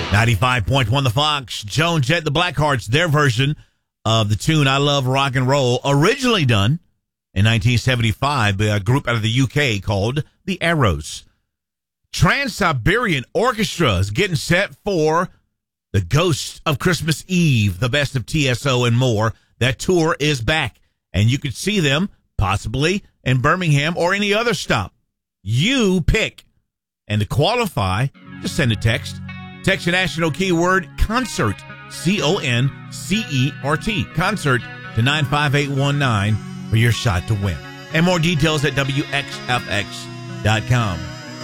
95.1 The Fox, Joan Jett, the Blackhearts, their version of the tune I Love Rock and Roll, originally done in 1975 by a group out of the UK called the Arrows. Trans-Siberian Orchestra is getting set for the Ghost of Christmas Eve, the Best of TSO and more. That tour is back, and you could see them possibly in Birmingham or any other stop. You pick. And to qualify, just send a text. Text the national keyword concert, C-O-N-C-E-R-T, concert to 95819 for your shot to win. And more details at WXFX.com.